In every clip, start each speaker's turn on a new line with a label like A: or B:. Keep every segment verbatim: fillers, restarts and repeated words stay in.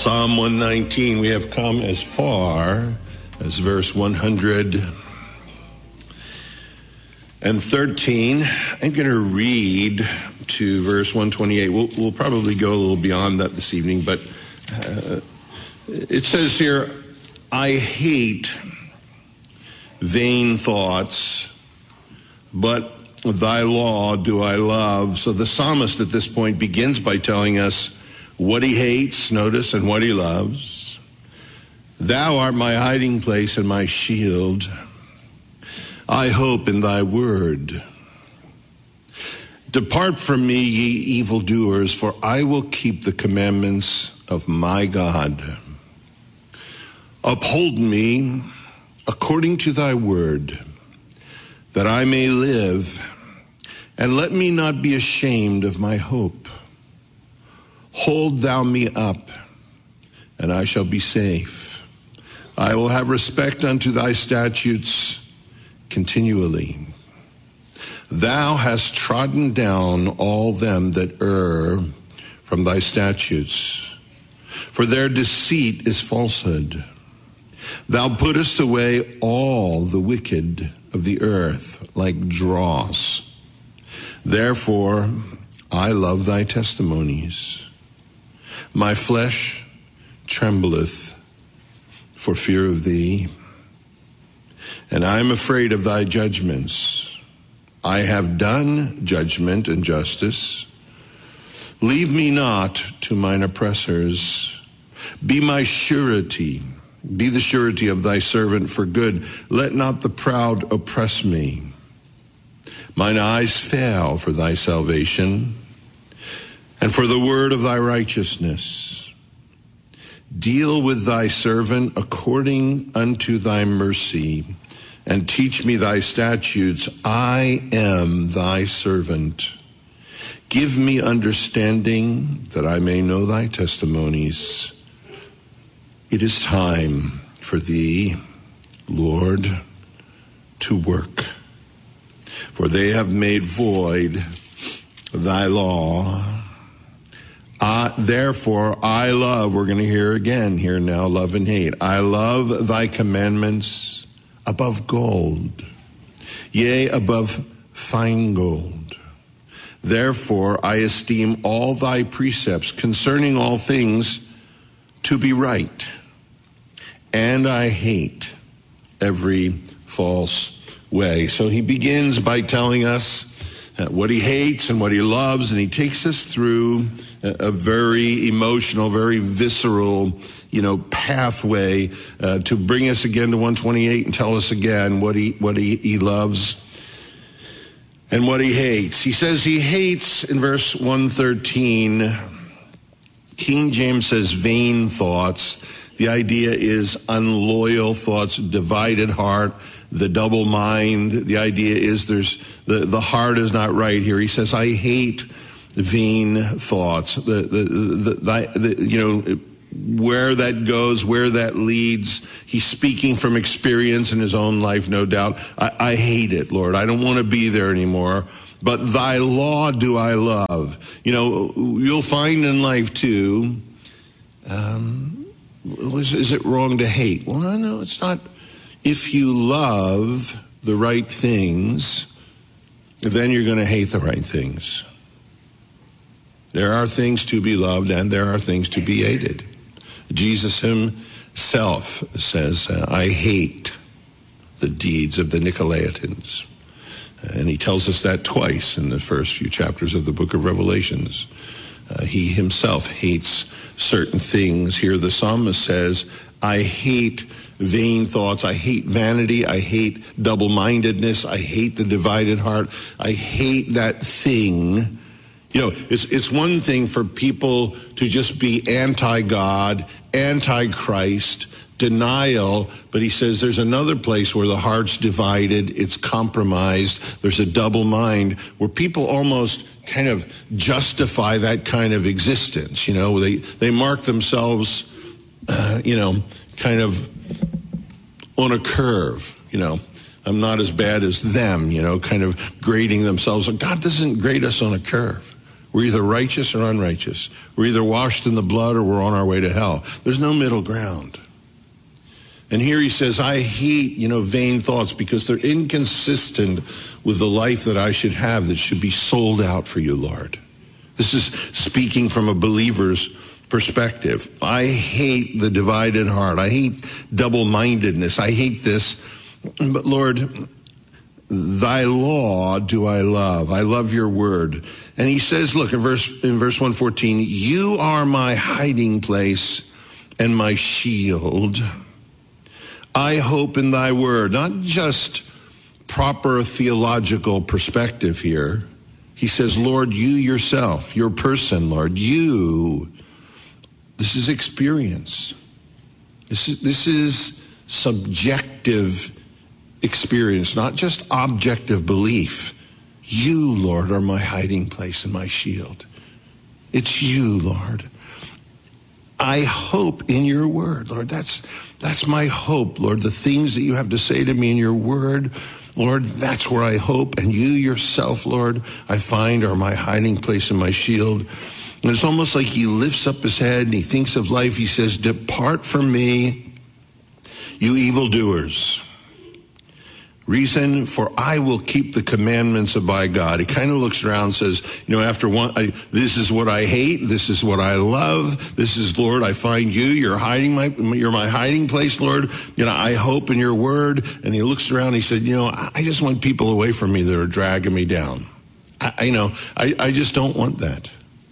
A: Psalm one nineteen, we have come as far as verse one hundred thirteen. I'm going to read to verse one twenty-eight. We'll, we'll probably go a little beyond that this evening, but uh, it says here, I hate vain thoughts, but thy law do I love. So the psalmist at this point begins by telling us what he hates, notice, and what he loves. Thou art my hiding place and my shield. I hope in thy word. Depart from me, ye evildoers, for I will keep the commandments of my God. Uphold me according to thy word, that I may live, and let me not be ashamed of my hope. Hold thou me up, and I shall be safe. I will have respect unto thy statutes continually. Thou hast trodden down all them that err from thy statutes, for their deceit is falsehood. Thou puttest away all the wicked of the earth like dross. Therefore, I love thy testimonies. My flesh trembleth for fear of thee, and I am afraid of thy judgments. I have done judgment and justice. Leave me not to mine oppressors. Be my surety. Be the surety of thy servant for good. Let not the proud oppress me. Mine eyes fail for thy salvation, and for the word of thy righteousness. Deal with thy servant according unto thy mercy, and teach me thy statutes. I am thy servant. Give me understanding, that I may know thy testimonies. It is time for thee, Lord, to work, for they have made void thy law. Uh, therefore, I love, we're going to hear again here now, love and hate. I love thy commandments above gold, yea, above fine gold. Therefore, I esteem all thy precepts concerning all things to be right, and I hate every false way. So he begins by telling us uh, what he hates and what he loves, and he takes us through a, a very emotional, very visceral, you know, pathway uh, to bring us again to one twenty-eight and tell us again what he what he, he loves and what he hates. He says he hates in verse one thirteen. King James says vain thoughts. The idea is unloyal thoughts, divided heart, the double mind. The idea is there's the, the heart is not right here. He says, I hate vain thoughts. The, the, the, the, the, you know, where that goes, where that leads. He's speaking from experience in his own life, no doubt. I, I hate it, Lord. I don't want to be there anymore. But thy law do I love. You know, you'll find in life too, um, is, is it wrong to hate? Well, no, it's not. If you love the right things, then you're going to hate the right things. There are things to be loved and there are things to be hated. Jesus himself says, uh, I hate the deeds of the Nicolaitans. And he tells us that twice in the first few chapters of the book of Revelations. Uh, he himself hates certain things. Here the psalmist says, I hate vain thoughts. I hate vanity. I hate double-mindedness. I hate the divided heart. I hate that thing. You know, it's, it's one thing for people to just be anti-God, anti-Christ, denial, but he says there's another place where the heart's divided, it's compromised, there's a double mind, where people almost kind of justify that kind of existence. You know, they, they mark themselves, uh, you know, kind of on a curve, you know. I'm not as bad as them, you know, kind of grading themselves. God doesn't grade us on a curve. We're either righteous or unrighteous. We're either washed in the blood or we're on our way to hell. There's no middle ground. And here he says, I hate, you know, vain thoughts because they're inconsistent with the life that I should have that should be sold out for you, Lord. This is speaking from a believer's perspective. I hate the divided heart. I hate double-mindedness. I hate this. But Lord, thy law do I love. I love your word. And he says, look, in verse, in verse one fourteen, you are my hiding place and my shield. I hope in thy word, not just proper theological perspective here. He says, Lord, you yourself, your person, Lord, you, this is experience. This is, this is subjective experience, not just objective belief. You, Lord, are my hiding place and my shield. It's you, Lord. I hope in your word, Lord. That's, that's my hope, Lord. The things that you have to say to me in your word, Lord, that's where I hope. And you yourself, Lord, I find are my hiding place and my shield. And it's almost like he lifts up his head and he thinks of life. He says, depart from me, you evildoers. Reason, for I will keep the commandments of my God. He kind of looks around and says, you know, after one, I, this is what I hate. This is what I love. This is, Lord, I find you. You're hiding my, you're my hiding place, Lord. You know, I hope in your word. And he looks around and he said, you know, I just want people away from me that are dragging me down. I, I know, I, I just don't want that.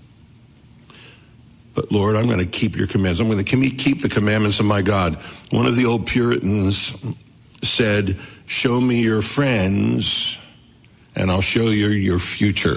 A: But Lord, I'm going to keep your commands. I'm going to keep the commandments of my God. One of the old Puritans said, show me your friends and I'll show you your future.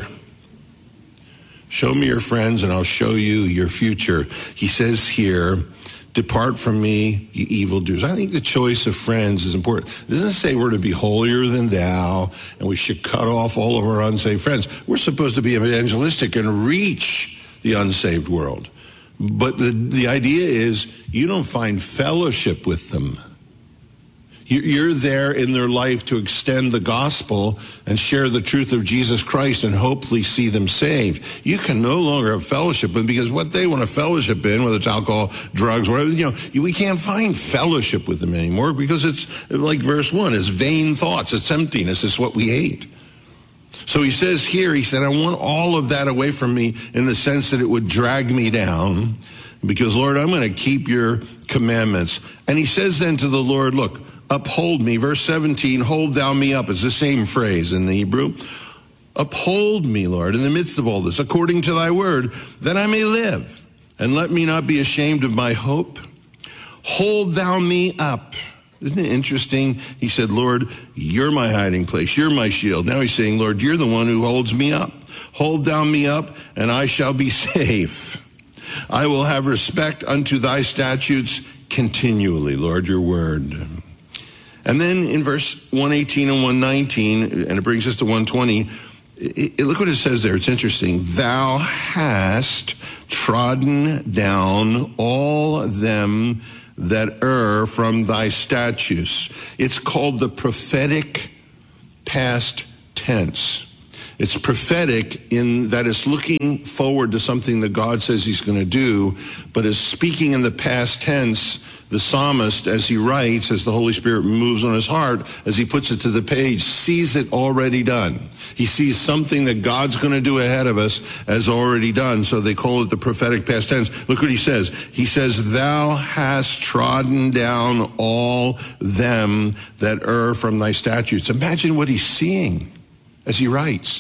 A: Show me your friends and I'll show you your future. He says here, depart from me, you evildoers. I think the choice of friends is important. It doesn't say we're to be holier than thou and we should cut off all of our unsaved friends. We're supposed to be evangelistic and reach the unsaved world. But the, the idea is you don't find fellowship with them. You're there in their life to extend the gospel and share the truth of Jesus Christ and hopefully see them saved. You can no longer have fellowship with them because what they want to fellowship in, whether it's alcohol, drugs, whatever, you know, we can't find fellowship with them anymore because it's like verse one, it's vain thoughts, it's emptiness, it's what we hate. So he says here, he said, I want all of that away from me in the sense that it would drag me down because, Lord, I'm going to keep your commandments. And he says then to the Lord, look, uphold me. Verse seventeen, hold thou me up. It's the same phrase in the Hebrew. Uphold me, Lord, in the midst of all this, according to thy word, that I may live. And let me not be ashamed of my hope. Hold thou me up. Isn't it interesting? He said, Lord, you're my hiding place. You're my shield. Now he's saying, Lord, you're the one who holds me up. Hold thou me up, and I shall be safe. I will have respect unto thy statutes continually, Lord, your word. And then in verse one eighteen and one nineteen, and it brings us to one twenty, it, it, look what it says there. It's interesting. Thou hast trodden down all them that err from thy statutes. It's called the prophetic past tense. It's prophetic in that it's looking forward to something that God says he's going to do, but is speaking in the past tense. The psalmist, as he writes, as the Holy Spirit moves on his heart, as he puts it to the page, sees it already done. He sees something that God's going to do ahead of us as already done. So they call it the prophetic past tense. Look what he says. He says, thou hast trodden down all them that err from thy statutes. Imagine what he's seeing as he writes.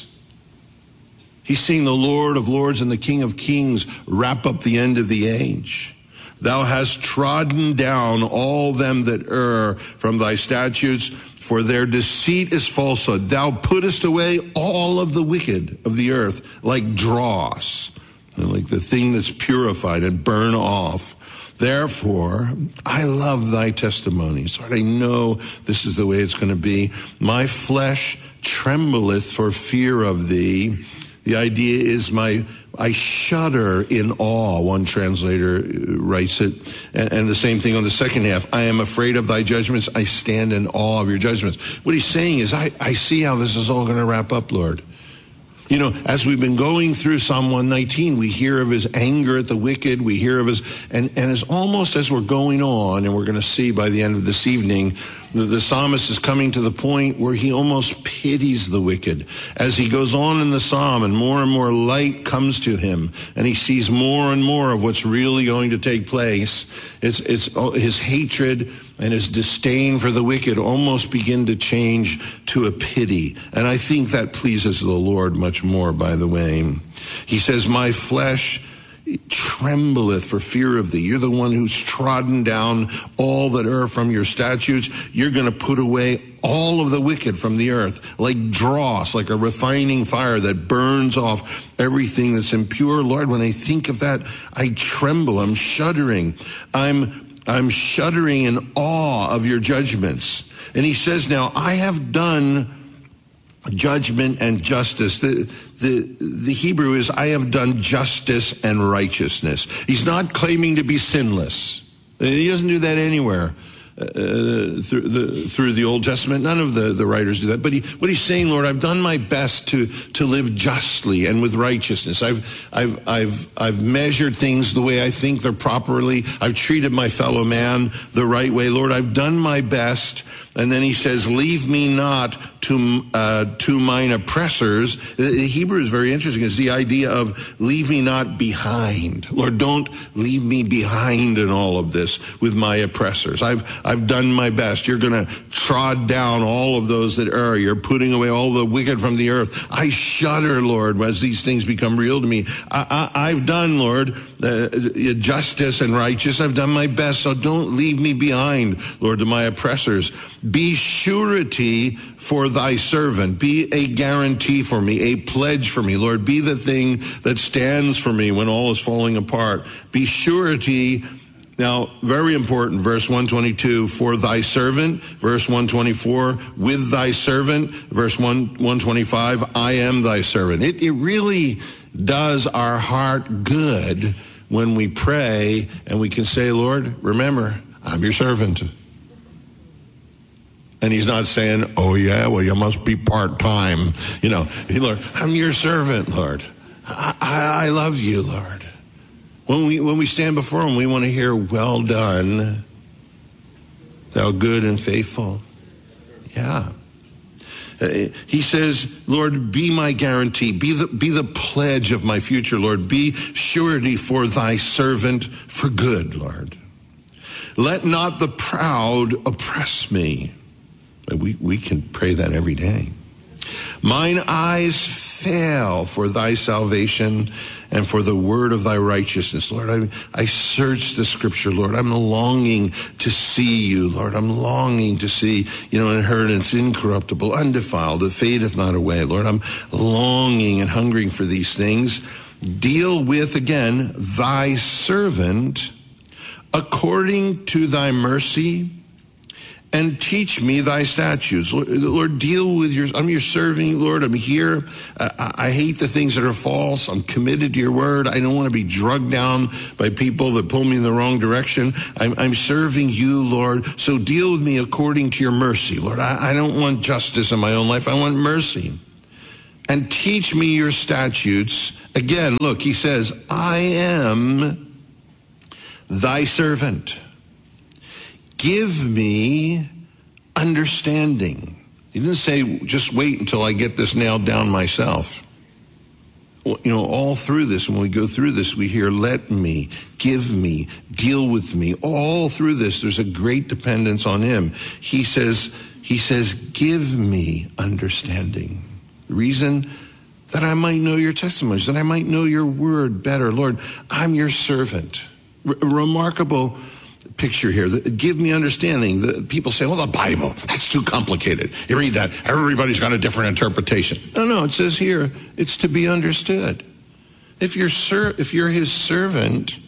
A: He's seeing the Lord of lords and the King of kings wrap up the end of the age. Thou hast trodden down all them that err from thy statutes, for their deceit is falsehood. Thou puttest away all of the wicked of the earth like dross, like the thing that's purified and burn off. Therefore, I love thy testimonies. Lord, I know this is the way it's going to be. My flesh trembleth for fear of thee. The idea is my I shudder in awe, one translator writes it. And, and the same thing on the second half. I am afraid of thy judgments. I stand in awe of your judgments. What he's saying is, I, I see how this is all going to wrap up, Lord. You know, as we've been going through Psalm one nineteen, we hear of his anger at the wicked. We hear of his, and, and as almost as we're going on, and we're going to see by the end of this evening, the, the psalmist is coming to the point where he almost pities the wicked. As he goes on in the psalm and more and more light comes to him, and he sees more and more of what's really going to take place, it's, it's his hatred and his disdain for the wicked almost begin to change to a pity. And I think that pleases the Lord much more, by the way. He says, my flesh trembleth for fear of thee. You're the one who's trodden down all that err from your statutes. You're going to put away all of the wicked from the earth, like dross, like a refining fire that burns off everything that's impure. Lord, when I think of that, I tremble. I'm shuddering. I'm I'm shuddering in awe of your judgments. And he says now, I have done judgment and justice. The, the, the Hebrew is, I have done justice and righteousness. He's not claiming to be sinless. He doesn't do that anywhere. Uh, through the through the Old Testament, none of the, the writers do that. But he, what he's saying, Lord, I've done my best to to live justly and with righteousness. I've I've I've I've measured things the way I think they're properly. I've treated my fellow man the right way. Lord, I've done my best. And then he says, leave me not to uh, to mine oppressors. The Hebrew is very interesting. It's the idea of leave me not behind. Lord, don't leave me behind in all of this with my oppressors. I've I've done my best. You're going to trod down all of those that err. You're putting away all the wicked from the earth. I shudder, Lord, as these things become real to me. I, I, I've done, Lord, uh, justice and righteous. I've done my best. So don't leave me behind, Lord, to my oppressors. Be surety for thy servant. Be a guarantee for me, a pledge for me. Lord, be the thing that stands for me when all is falling apart. Be surety. Now, very important, verse one twenty-two, for thy servant. Verse one twenty-four, with thy servant. Verse one twenty-five, I am thy servant. It, it really does our heart good when we pray and we can say, Lord, remember, I'm your servant. And he's not saying, oh yeah, well you must be part-time. You know, Lord, I'm your servant, Lord. I, I, I love you, Lord. When we when we stand before him, we want to hear, well done, thou good and faithful. Yeah. Uh, he says, Lord, be my guarantee. Be the, be the pledge of my future, Lord. Be surety for thy servant for good, Lord. Let not the proud oppress me. We, we can pray that every day. Mine eyes fail for thy salvation and for the word of thy righteousness. Lord, I, I search the scripture, Lord. I'm longing to see you, Lord. I'm longing to see, you know, inheritance incorruptible, undefiled, that fadeth not away. Lord, I'm longing and hungering for these things. Deal with, again, thy servant according to thy mercy, and teach me thy statutes. Lord, Lord, deal with your, I'm your servant, Lord. I'm here. I, I hate the things that are false. I'm committed to your word. I don't want to be drugged down by people that pull me in the wrong direction. I'm, I'm serving you, Lord. So deal with me according to your mercy, Lord. I, I don't want justice in my own life. I want mercy. And teach me your statutes. Again, look, he says, I am thy servant. Give me understanding. He didn't say, just wait until I get this nailed down myself. Well, you know, all through this, when we go through this, we hear, let me, give me, deal with me. All through this, there's a great dependence on him. He says, he says, give me understanding. The reason that I might know your testimonies, that I might know your word better. Lord, I'm your servant. R- remarkable picture here. Give me understanding. The people say, well, the Bible, that's too complicated. You read that, everybody's got a different interpretation. No, no, it says here, it's to be understood. If you're ser- if you're his servant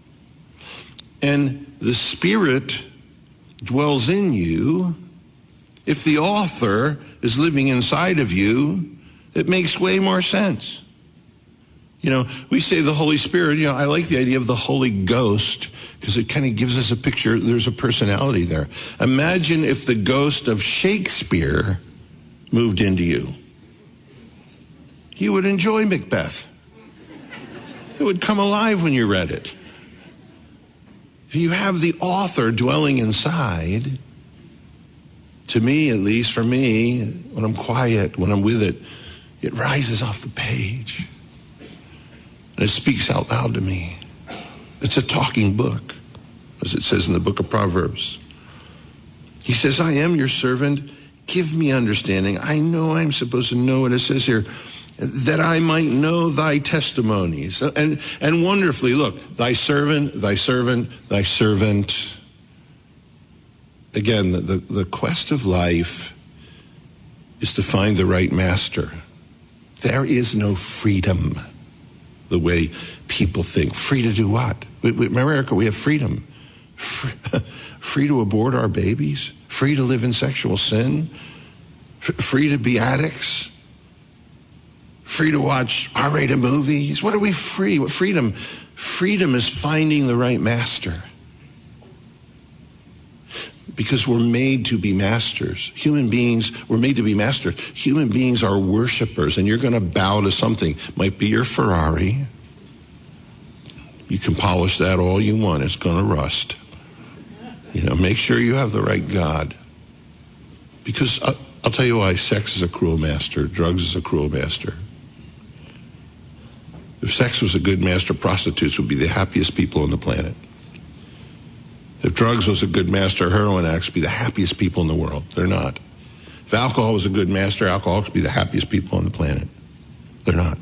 A: and the Spirit dwells in you, if the author is living inside of you, it makes way more sense. You know, we say the Holy Spirit, you know, I like the idea of the Holy Ghost because it kind of gives us a picture. There's a personality there. Imagine if the ghost of Shakespeare moved into you. You would enjoy Macbeth. It would come alive when you read it. If you have the author dwelling inside, to me, at least for me, when I'm quiet, when I'm with it, it rises off the page. And it speaks out loud to me. It's a talking book, as it says in the book of Proverbs. He says, I am your servant. Give me understanding. I know I'm supposed to know what it says here, that I might know thy testimonies. And, and wonderfully, look, thy servant, thy servant, thy servant. Again, the, the, the quest of life is to find the right master. There is no freedom the way people think. Free to do what? In America, we have freedom. Free, free to abort our babies. Free to live in sexual sin. F- free to be addicts. Free to watch R-rated movies. What are we free? What freedom? Freedom is finding the right master. Because we're made to be masters. Human beings, we're made to be masters. Human beings are worshipers, and you're going to bow to something. Might be your Ferrari. You can polish that all you want. It's going to rust. You know, make sure you have the right God. Because I'll, I'll tell you why sex is a cruel master. Drugs is a cruel master. If sex was a good master, prostitutes would be the happiest people on the planet. If drugs was a good master, heroin addicts would be the happiest people in the world. They're not. If alcohol was a good master, alcoholics would be the happiest people on the planet. They're not.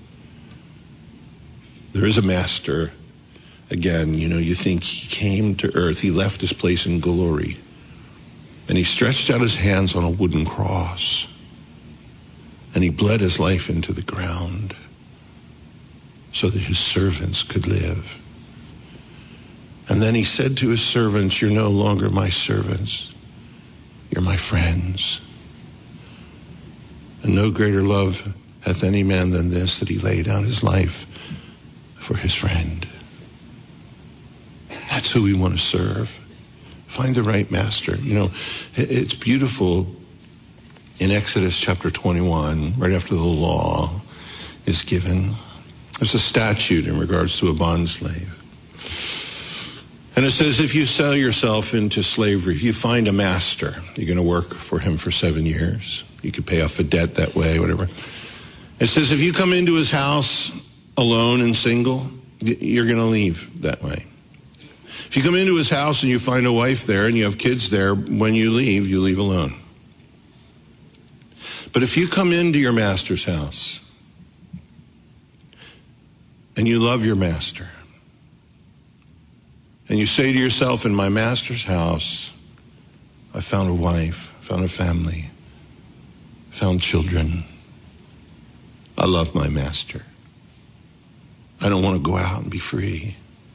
A: There is a master. Again, you know, you think he came to earth, he left his place in glory, and he stretched out his hands on a wooden cross, and he bled his life into the ground so that his servants could live. And then he said to his servants, you're no longer my servants, you're my friends. And no greater love hath any man than this, that he lay down his life for his friend. That's who we want to serve. Find the right master. You know, it's beautiful in Exodus chapter twenty-one, right after the law is given. There's a statute in regards to a bondslave. And it says, if you sell yourself into slavery, if you find a master, you're going to work for him for seven years. You could pay off a debt that way, whatever. It says, if you come into his house alone and single, you're going to leave that way. If you come into his house and you find a wife there and you have kids there, when you leave, you leave alone. But if you come into your master's house and you love your master, and you say to yourself, in my master's house, I found a wife, found a family, found children. I love my master. I don't want to go out and be free.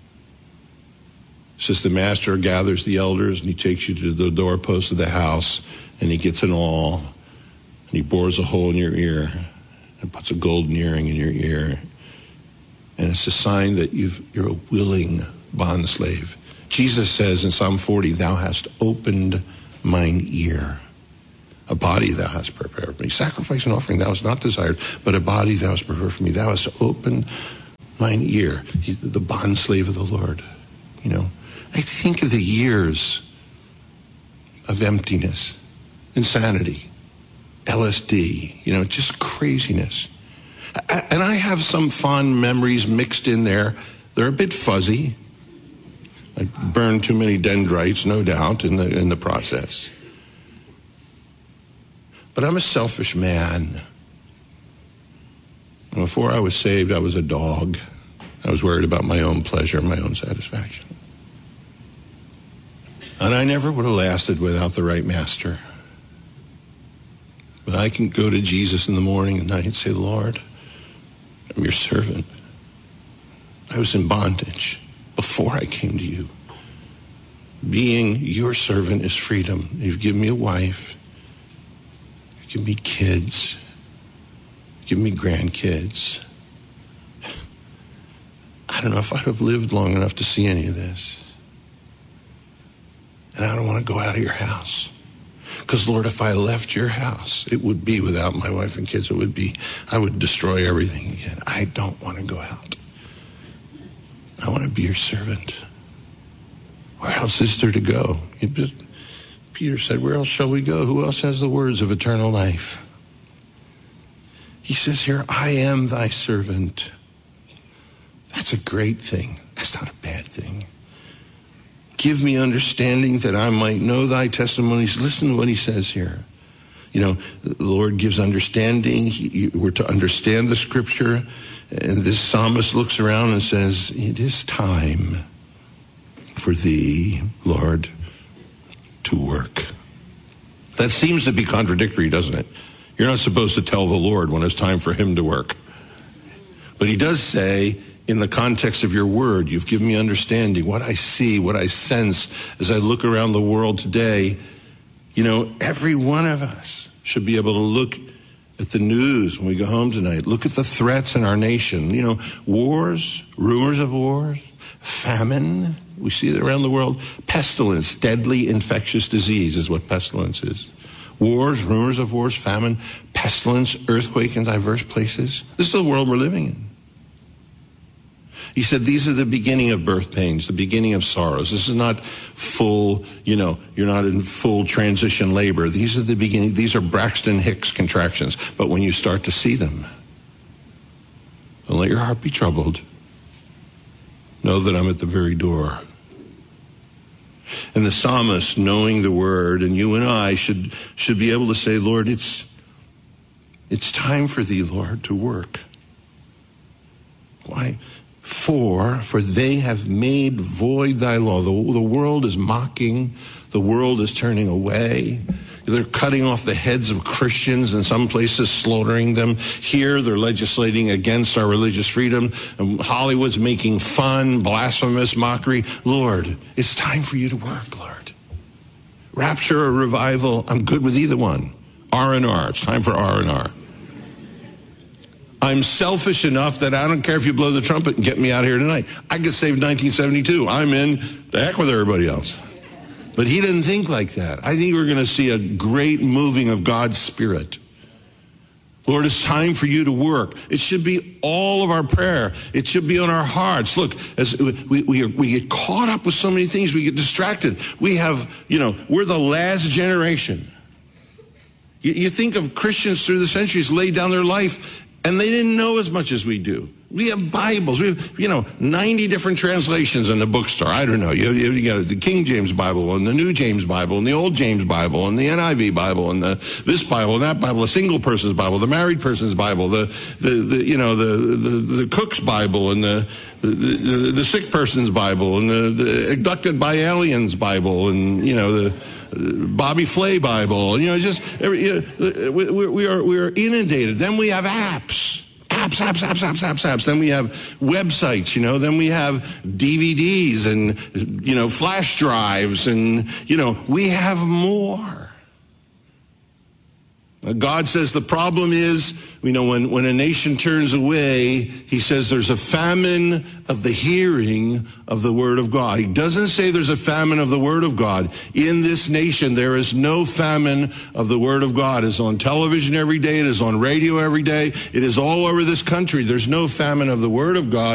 A: It says the master gathers the elders and he takes you to the doorpost of the house and he gets an awl and he bores a hole in your ear and puts a golden earring in your ear. And it's a sign that you've, you're a willing bondslave. Jesus says in Psalm forty, thou hast opened mine ear. A body thou hast prepared for me. Sacrifice and offering thou hast not desired, but a body thou hast prepared for me. Thou hast opened mine ear. He's the bondslave of the Lord. You know, I think of the years of emptiness, insanity, L S D, you know, just craziness. And I have some fond memories mixed in there. They're a bit fuzzy. I burned too many dendrites, no doubt, in the in the process. But I'm a selfish man. And before I was saved, I was a dog. I was worried about my own pleasure, my own satisfaction. And I never would have lasted without the right master. But I can go to Jesus in the morning and night and say, Lord, I'm your servant. I was in bondage before I came to you. Being your servant is freedom. You've given me a wife. You've given me kids. You've given me grandkids. I don't know if I'd have lived long enough to see any of this. And I don't want to go out of your house. Because, Lord, if I left your house, it would be without my wife and kids. It would be, I would destroy everything again. I don't want to go out. I want to be your servant. Where else is there to go? It just, Peter said, where else shall we go? Who else has the words of eternal life? He says here, I am thy servant. That's a great thing. That's not a bad thing. Give me understanding that I might know thy testimonies. Listen to what he says here. You know, the Lord gives understanding. He, we're to understand the scripture. And this psalmist looks around and says, it is time for thee, Lord, to work. That seems to be contradictory, doesn't it? You're not supposed to tell the Lord when it's time for him to work. But he does say, in the context of your word, you've given me understanding, what I see, what I sense as I look around the world today. You know, every one of us should be able to look at the news when we go home tonight. Look at the threats in our nation. You know, wars, rumors of wars, famine. We see it around the world. Pestilence, deadly infectious disease is what pestilence is. Wars, rumors of wars, famine, pestilence, earthquake in diverse places. This is the world we're living in. He said, these are the beginning of birth pains, the beginning of sorrows. This is not full, you know, you're not in full transition labor. These are the beginning, these are Braxton Hicks contractions. But when you start to see them, don't let your heart be troubled. Know that I'm at the very door. And the psalmist, knowing the word, and you and I should should be able to say, Lord, it's it's time for thee, Lord, to work. Why? For, for they have made void thy law. The, the world is mocking. The world is turning away. They're cutting off the heads of Christians in some places, slaughtering them. Here, they're legislating against our religious freedom. And Hollywood's making fun, blasphemous mockery. Lord, it's time for you to work, Lord. Rapture or revival, I'm good with either one. R and R, it's time for R and R. I'm selfish enough that I don't care if you blow the trumpet and get me out here tonight. I get saved nineteen seventy-two. I'm in. The heck with everybody else. But he didn't think like that. I think we're going to see a great moving of God's Spirit. Lord, it's time for you to work. It should be all of our prayer. It should be on our hearts. Look, as we, we, are, we get caught up with so many things, we get distracted. We have, you know, we're the last generation. You, you think of Christians through the centuries laid down their life, and they didn't know as much as we do. We have Bibles. We have, you know, ninety different translations in the bookstore. I don't know. You, you, you got the King James Bible and the New James Bible and the Old James Bible and the N I V Bible and the this Bible and that Bible, the single person's Bible, the married person's Bible, the the, the you know the, the the cook's Bible and the the, the the sick person's Bible and the, the abducted by aliens Bible and you know the Bobby Flay Bible, you know, just every, you know, we, we are we are inundated. Then we have apps, apps, apps, apps, apps, apps, apps. Then we have websites, you know. Then we have D V Ds and you know flash drives, and you know we have more. God says the problem is, you know, when, when a nation turns away, he says there's a famine of the hearing of the word of God. He doesn't say there's a famine of the word of God. In this nation, there is no famine of the word of God. It's on television every day. It is on radio every day. It is all over this country. There's no famine of the word of God.